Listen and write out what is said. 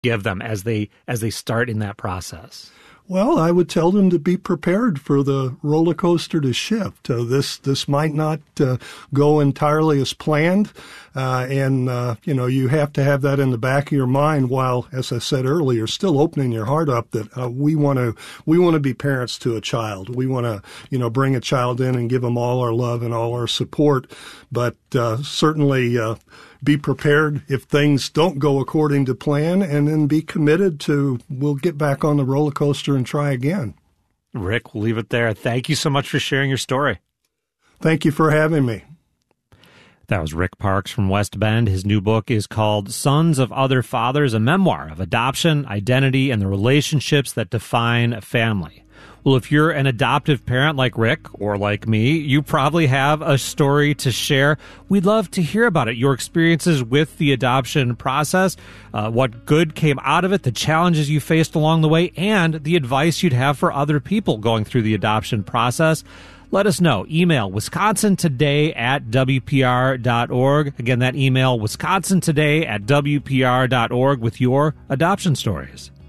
give them as they start in that process? Well, I would tell them to be prepared for the roller coaster to shift. This might not go entirely as planned, and you have to have that in the back of your mind while, as I said earlier, still opening your heart up that we want to be parents to a child. We want to bring a child in and give them all our love and all our support, but certainly be prepared if things don't go according to plan, and then be committed to, we'll get back on the roller coaster and try again. Rick, we'll leave it there. Thank you so much for sharing your story. Thank you for having me. That was Rick Parks from West Bend. His new book is called Sons of Other Fathers, a memoir of adoption, identity, and the relationships that define a family. Well, if you're an adoptive parent like Rick or like me, you probably have a story to share. We'd love to hear about it, your experiences with the adoption process, what good came out of it, the challenges you faced along the way, and the advice you'd have for other people going through the adoption process. Let us know. Email wisconsintoday@wpr.org. Again, that email, wisconsintoday@wpr.org, with your adoption stories.